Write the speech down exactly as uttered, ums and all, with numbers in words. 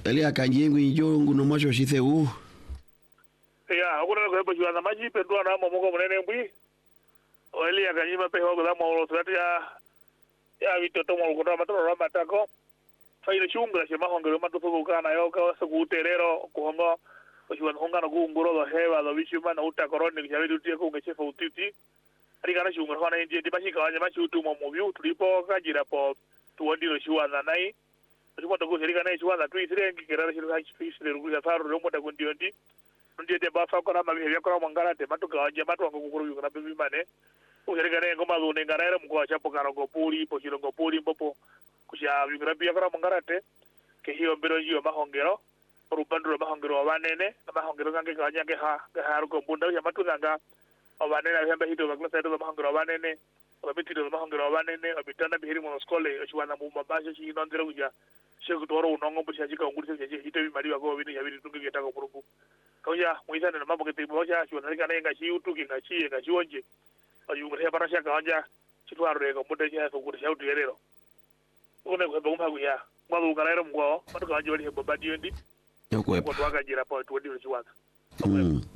Elia kanjengu injongu no macho shithe u. Ya, akuna ko hebo shiwana maji pe ndo na momoko munene mbwi. Elia kanjima pe hogo da mo rotrati ya ya vitoto mo ko matoro rama tako. Faile chungra shema hongero matoto ko kana yo ka sakuterero ko hongo shiwana honga no gunguro do heba do bishuma na uta koroni kishabe dutie ko ngeche fautiti. Ari kana chungra hona ndi ndi bashika wanya mashutu mo mobyu tulipo kajira po tuwandiro shiwana nai. Tulipo to ko serika nai shiwana tuisire ngikera shirika hisire ruguza faru romo da gondi ndi. Ndi de bafa ko rama bihe yakora mangara te matuka wanje matu ngukuru yukana bibi mane. Userika ne ngoma zo ne ngara mko chapo karongo puli po shirongo puli mpopo kusha bigrabi yakora mangara te ke hiyo mbero hiyo mahongero rubandro mahongero abanene mahongero gange kanya ke ha ke haru ko bunda ya matu nganga abanene abemba hito bakla saito mahongero abanene abitiro mahongero abanene abitana bihiri mo skole ashwana mu mabasha shi nondera kuja sheku toro unongo busha jika ngurise je hito bi mari wako bini yabiri tunge geta ko buruku kauya muisana na mambo kete boja ashwana rika nenga shi utuki nga shi nga shi onje ayumre barasha kanja chitwaro reko mude ya so kurisha uterero une ko bomba kuya mwalu ngaraira mgwao matuka wanje bali hebo badi ndi Yokwe. Kwa tuwaka jira po tuwadi ulichiwaka. Mm.